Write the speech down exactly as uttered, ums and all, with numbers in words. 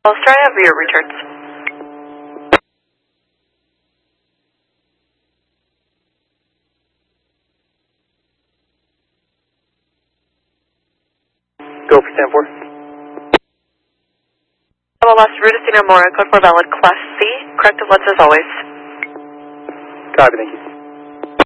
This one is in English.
Australia, rear returns. Go for ten four. Double lost route to Mora, code for valid class C. Corrective lets as always. Copy, thank you.